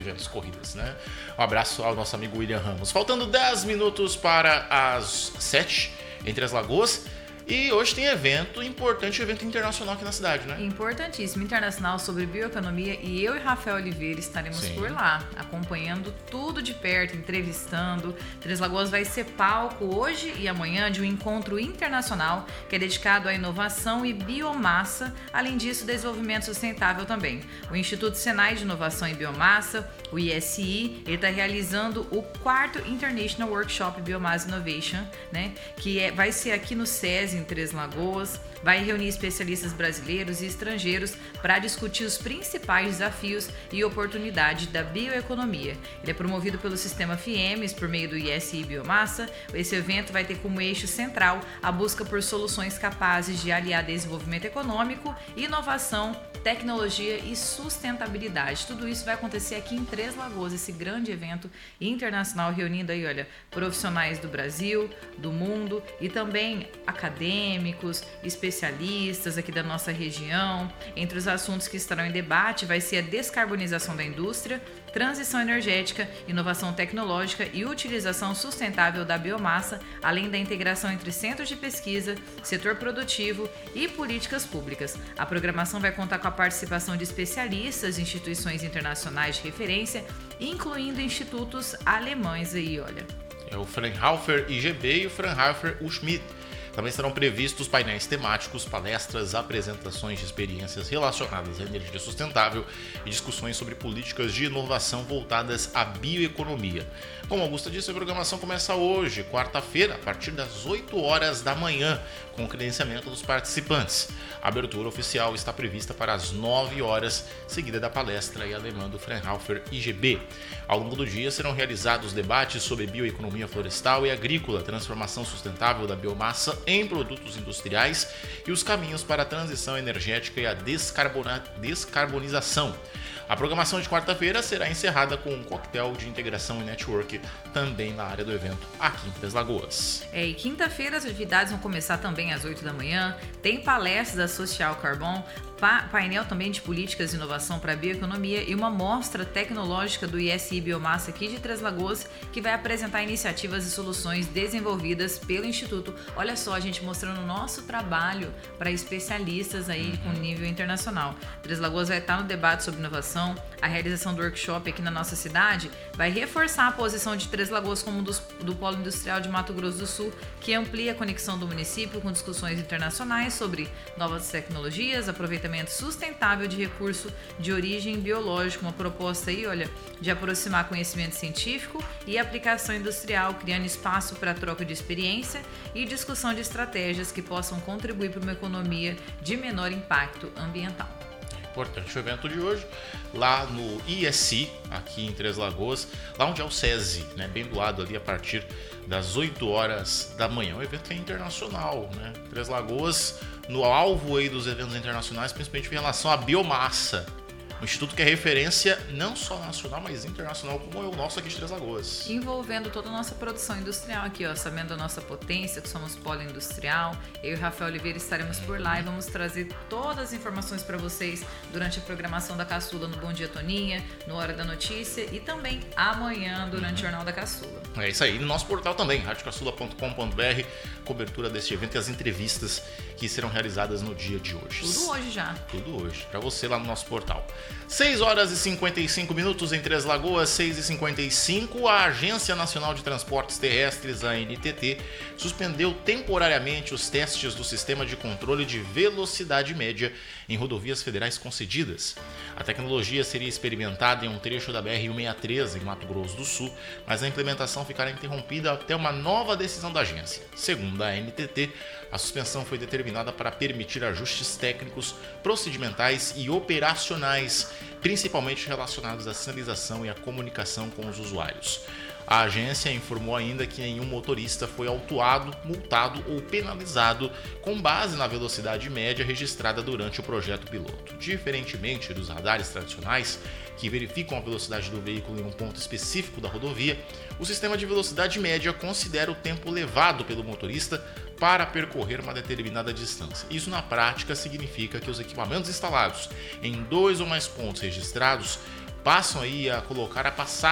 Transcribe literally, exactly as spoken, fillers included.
eventos corridas, né? Um abraço ao nosso amigo William Ramos. Faltando dez minutos para as sete em Três Lagoas. E hoje tem evento importante, evento internacional aqui na cidade, né? Importantíssimo, internacional sobre bioeconomia, e eu e Rafael Oliveira estaremos Sim. por lá, acompanhando tudo de perto, entrevistando. Três Lagoas vai ser palco hoje e amanhã de um encontro internacional que é dedicado à inovação e biomassa, além disso, desenvolvimento sustentável também. O Instituto Senai de Inovação e Biomassa, o I S I, ele está realizando o quarto International Workshop Biomass Innovation, né? Que é, vai ser aqui no SESI, em Três Lagoas, vai reunir especialistas brasileiros e estrangeiros para discutir os principais desafios e oportunidades da bioeconomia. Ele é promovido pelo Sistema FIEMES por meio do I S I Biomassa. Esse evento vai ter como eixo central a busca por soluções capazes de aliar desenvolvimento econômico, inovação, tecnologia e sustentabilidade. Tudo isso vai acontecer aqui em Três Lagoas, esse grande evento internacional reunindo aí, olha, profissionais do Brasil, do mundo e também acadêmicos, especialistas aqui da nossa região. Entre os assuntos que estarão em debate vai ser a descarbonização da indústria, transição energética, inovação tecnológica e utilização sustentável da biomassa, além da integração entre centros de pesquisa, setor produtivo e políticas públicas. A programação vai contar com a participação de especialistas de instituições internacionais de referência, incluindo institutos alemães aí, olha. É o Fraunhofer I G B e o Fraunhofer U Schmidt. Também serão previstos painéis temáticos, palestras, apresentações de experiências relacionadas à energia sustentável e discussões sobre políticas de inovação voltadas à bioeconomia. Como Augusta disse, a programação começa hoje, quarta-feira, a partir das oito horas da manhã, com o credenciamento dos participantes. A abertura oficial está prevista para as nove horas, seguida da palestra em alemã do Fraunhofer I G B. Ao longo do dia serão realizados debates sobre bioeconomia florestal e agrícola, transformação sustentável da biomassa em produtos industriais e os caminhos para a transição energética e a descarbona- descarbonização. A programação de quarta-feira será encerrada com um coquetel de integração e network também na área do evento aqui em Três Lagoas. É, e quinta-feira as atividades vão começar também às oito da manhã, tem palestras da Social Carbon, pa- painel também de políticas de inovação para a bioeconomia e uma mostra tecnológica do I S I Biomassa aqui de Três Lagoas, que vai apresentar iniciativas e soluções desenvolvidas pelo Instituto. Olha só, a gente mostrando o nosso trabalho para especialistas aí com nível internacional. Três Lagoas vai estar no debate sobre inovação. A realização do workshop aqui na nossa cidade vai reforçar a posição de Três Lagoas como um dos, do Polo Industrial de Mato Grosso do Sul, que amplia a conexão do município com discussões internacionais sobre novas tecnologias, aproveitamento sustentável de recurso de origem biológica, uma proposta aí, olha, de aproximar conhecimento científico e aplicação industrial, criando espaço para troca de experiência e discussão de estratégias que possam contribuir para uma economia de menor impacto ambiental. Importante o evento de hoje, lá no I S I, aqui em Três Lagoas, lá onde é o SESI, né, bem do lado ali, a partir das oito horas da manhã. O evento é internacional, né? Três Lagoas no alvo aí dos eventos internacionais, principalmente em relação à biomassa. Um instituto que é referência não só nacional, mas internacional, como é o nosso aqui de Três Lagoas. Envolvendo toda a nossa produção industrial aqui, ó, sabendo da nossa potência, que somos polo industrial. Eu e o Rafael Oliveira estaremos por lá e vamos trazer todas as informações para vocês durante a programação da Caçula no Bom Dia Toninha, no Hora da Notícia e também amanhã durante o Jornal da Caçula. É isso aí, no nosso portal também, rádio caçula ponto com ponto b r, cobertura deste evento e as entrevistas que serão realizadas no dia de hoje. Tudo hoje já. Tudo hoje, para você lá no nosso portal. seis horas e cinquenta e cinco minutos em Três Lagoas, seis e cinquenta e cinco, a Agência Nacional de Transportes Terrestres, a N T T, suspendeu temporariamente os testes do sistema de controle de velocidade média em rodovias federais concedidas. A tecnologia seria experimentada em um trecho da B R cento e sessenta e três, em Mato Grosso do Sul, mas a implementação ficará interrompida até uma nova decisão da agência. Segundo a N T T, a suspensão foi determinada para permitir ajustes técnicos, procedimentais e operacionais, principalmente relacionados à sinalização e à comunicação com os usuários. A agência informou ainda que nenhum motorista foi autuado, multado ou penalizado com base na velocidade média registrada durante o projeto piloto. Diferentemente dos radares tradicionais, que verificam a velocidade do veículo em um ponto específico da rodovia, o sistema de velocidade média considera o tempo levado pelo motorista para percorrer uma determinada distância. Isso, na prática, significa que os equipamentos instalados em dois ou mais pontos registrados passam aí a colocar a passagem